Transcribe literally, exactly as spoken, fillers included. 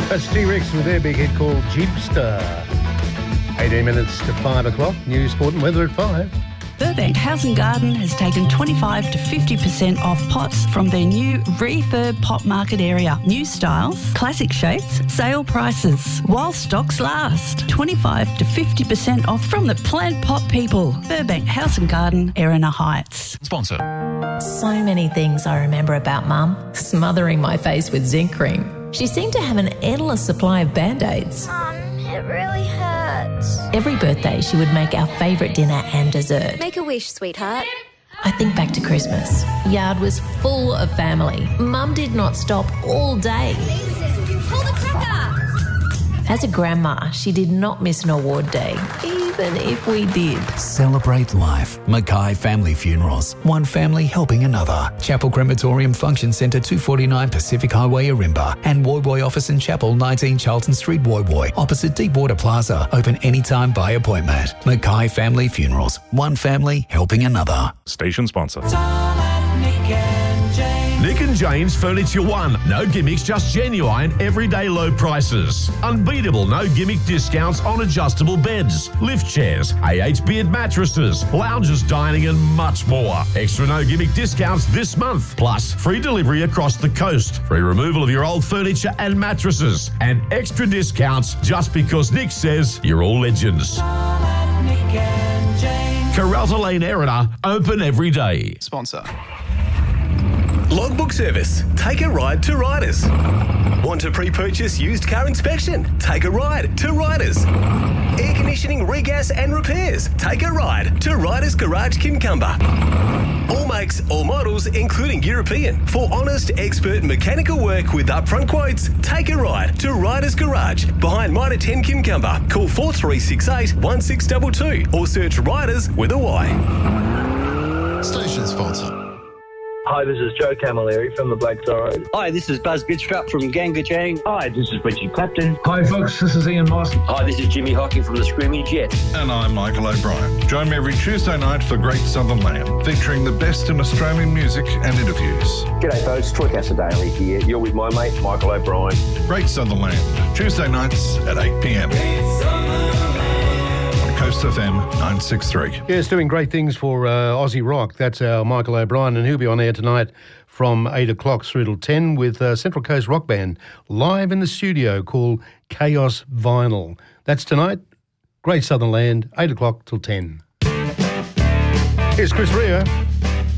That's T-Rex with their big hit called Jeepster. eighteen minutes to five o'clock. News, sport and weather at five. Burbank House and Garden has taken twenty-five to fifty percent off pots from their new refurb pot market area. New styles, classic shapes, sale prices. While stocks last. twenty-five to fifty percent off from the plant pot people. Burbank House and Garden, Erina Heights. Sponsor. So many things I remember about Mum. Smothering my face with zinc cream. She seemed to have an endless supply of Band-Aids. Mum, it really hurts. Every birthday, she would make our favourite dinner and dessert. Make a wish, sweetheart. I think back to Christmas. Yard was full of family. Mum did not stop all day. Pull the cracker! As a grandma, she did not miss an award day, even if we did. Celebrate life. Mackay Family Funerals. One family helping another. Chapel Crematorium Function Centre, two forty-nine Pacific Highway, Arimba. And Woy Woy Office and Chapel, nineteen Charlton Street, Woy Woy. Opposite Deepwater Plaza. Open anytime by appointment. Mackay Family Funerals. One family helping another. Station sponsor. Nick and Jane's Furniture One. No gimmicks, just genuine, everyday low prices. Unbeatable, no gimmick discounts on adjustable beds, lift chairs, A H Beard mattresses, lounges, dining and much more. Extra no gimmick discounts this month. Plus, free delivery across the coast. Free removal of your old furniture and mattresses. And extra discounts just because Nick says you're all legends. Carralta Lane, Erina, open every day. Sponsor. Logbook Service. Take a ride to Riders. Want to pre-purchase used car inspection? Take a ride to Riders. Air conditioning, regas and repairs? Take a ride to Riders Garage Kincumber. All makes, all models, including European. For honest, expert mechanical work with upfront quotes, take a ride to Riders Garage behind Mitre ten Kincumber. Call four three six eight, one six two two or search Riders with a Y. Station sponsor. Hi, this is Joe Camilleri from the Black Zorro. Hi, this is Buzz Bitstrap from Gangajang. Hi, this is Richard Clapton. Hi, folks, this is Ian Moss. Hi, this is Jimmy Hocking from the Screaming Jets. And I'm Michael O'Brien. Join me every Tuesday night for Great Southern Land, featuring the best in Australian music and interviews. G'day, folks. Troy Casadale here. You're with my mate, Michael O'Brien. Great Southern Land, Tuesday nights at eight p.m. Coast F M nine sixty-three. Yes, doing great things for uh, Aussie rock. That's our Michael O'Brien, and he'll be on air tonight from eight o'clock through till ten with uh, Central Coast Rock Band live in the studio called Chaos Vinyl. That's tonight, Great Southern Land, eight o'clock till ten. Here's Chris Rea.